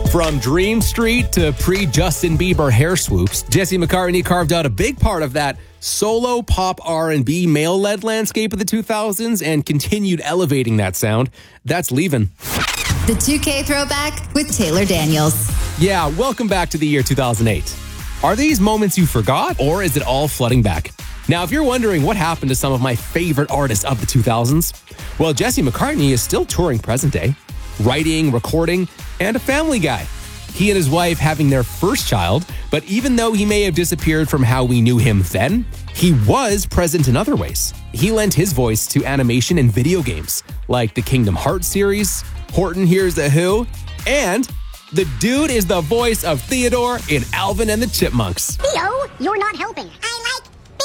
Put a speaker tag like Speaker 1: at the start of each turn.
Speaker 1: From Dream Street to pre-Justin Bieber hair swoops, Jesse McCartney carved out a big part of that solo pop R&B male-led landscape of the 2000s and continued elevating that sound. That's Leavin'.
Speaker 2: The 2K Throwback with Taylor Daniels.
Speaker 1: Yeah, welcome back to the year 2008. Are these moments you forgot, or is it all flooding back? Now, if you're wondering what happened to some of my favorite artists of the 2000s, well, Jesse McCartney is still touring present day, writing, recording, and a family guy. He and his wife having their first child, but even though he may have disappeared from how we knew him then, he was present in other ways. He lent his voice to animation and video games, like the Kingdom Hearts series, Horton Hears the Who, and the dude is the voice of Theodore in Alvin and the Chipmunks.
Speaker 3: Theo, you're not helping. I